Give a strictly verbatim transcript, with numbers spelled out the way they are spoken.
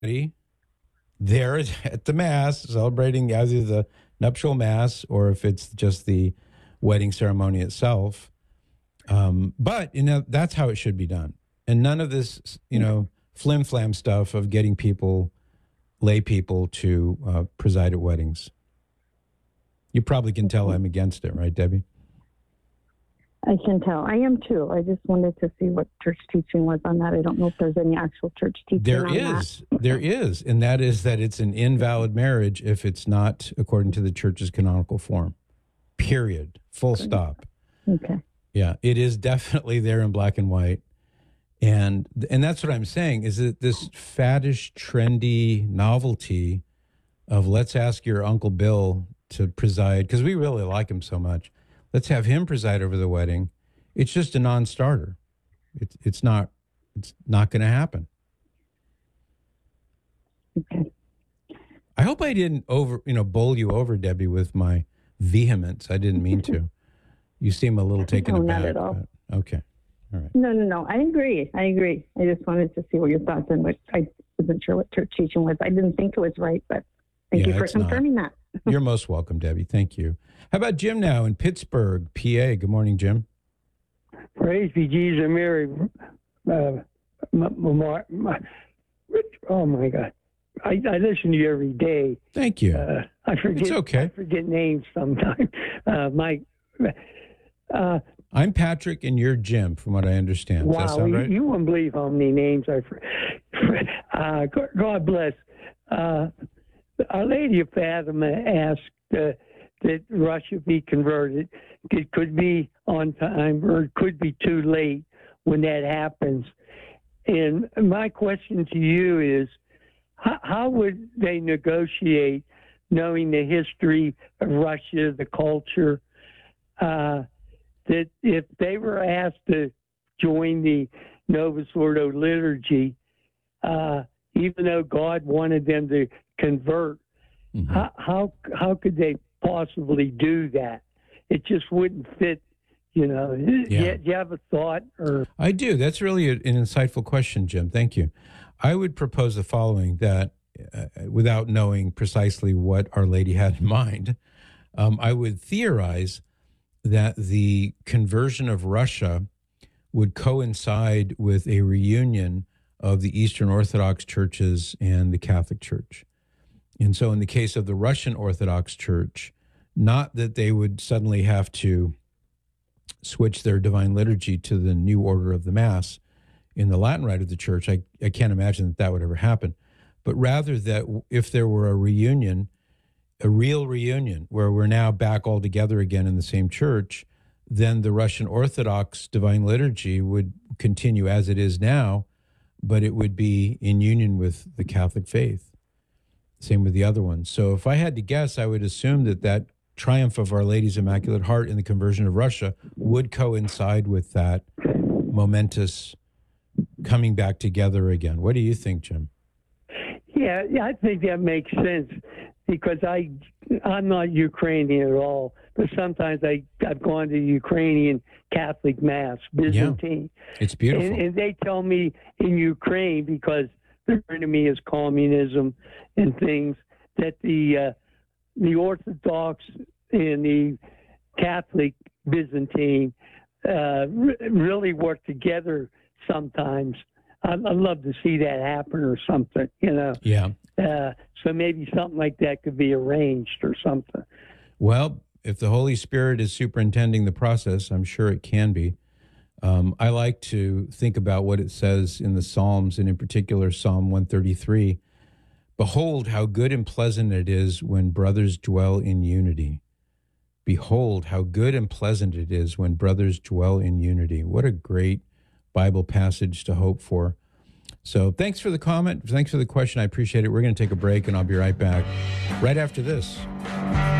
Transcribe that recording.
there at the Mass, celebrating either the nuptial Mass or if it's just the wedding ceremony itself. Um, but, you know, that's how it should be done. And none of this, you know, flim-flam stuff of getting people, lay people to uh, preside at weddings. You probably can tell I'm against it, right, Debbie? I can tell. I am too. I just wanted to see what church teaching was on that. I don't know if there's any actual church teaching There on is. that. There is. And that is that it's an invalid marriage if it's not according to the church's canonical form. Period. Full stop. Okay. Yeah, it is definitely there in black and white. And and that's what I'm saying, is that this faddish, trendy novelty of let's ask your Uncle Bill to preside, because we really like him so much. Let's have him preside over the wedding. It's just a non-starter. It's it's not it's not going to happen. Okay. I hope I didn't over you know bowl you over, Debbie, with my vehemence. I didn't mean to. You seem a little taken No, aback. not at all. But, okay. All right. No, no, no. I agree. I agree. I just wanted to see what your thoughts and what I wasn't sure what church teaching was. I didn't think it was right, but thank Yeah, you for it's not. confirming that. You're most welcome, Debbie. Thank you. How about Jim now in Pittsburgh, P A? Good morning, Jim. Praise be Jesus and Mary. Uh, my, my, my, oh my God, I, I listen to you every day. Thank you. Uh, I forget. It's okay. I forget names sometimes. Uh, my. Uh, I'm Patrick and you're Jim, from what I understand. Does wow, that sound right? you, you wouldn't believe how many names I. Uh, God bless. Uh, Our Lady of Fatima asked uh, that Russia be converted. It could be on time or it could be too late when that happens. And my question to you is, how, how would they negotiate, knowing the history of Russia, the culture, uh, that if they were asked to join the Novus Ordo liturgy, uh, even though God wanted them to convert, mm-hmm. how, how how could they possibly do that? It just wouldn't fit, you know. Yeah. Do you have a thought? Or I do. That's really an insightful question, Jim. Thank you. I would propose the following, that uh, without knowing precisely what Our Lady had in mind, um, I would theorize that the conversion of Russia would coincide with a reunion of the Eastern Orthodox churches and the Catholic Church. And so in the case of the Russian Orthodox Church, not that they would suddenly have to switch their divine liturgy to the new order of the Mass in the Latin rite of the Church. I, I can't imagine that that would ever happen. But rather that if there were a reunion, a real reunion, where we're now back all together again in the same church, then the Russian Orthodox divine liturgy would continue as it is now, but it would be in union with the Catholic faith. Same with the other ones. So if I had to guess, I would assume that that triumph of Our Lady's Immaculate Heart in the conversion of Russia would coincide with that momentous coming back together again. What do you think, Jim? Yeah, yeah, I think that makes sense, because I, I'm not Ukrainian at all, but sometimes I, I've gone to Ukrainian Catholic Mass, Byzantine. Yeah, it's beautiful. And, and they tell me in Ukraine, because their enemy is communism and things, that the uh, the Orthodox and the Catholic Byzantine uh, re- really work together sometimes. I'd, I'd love to see that happen or something, you know. Yeah. Uh, so maybe something like that could be arranged or something. Well, if the Holy Spirit is superintending the process, I'm sure it can be. Um, I like to think about what it says in the Psalms, and in particular Psalm one thirty-three. Behold, how good and pleasant it is when brothers dwell in unity. Behold, how good and pleasant it is when brothers dwell in unity. What a great Bible passage to hope for. So thanks for the comment. Thanks for the question. I appreciate it. We're going to take a break, and I'll be right back right after this.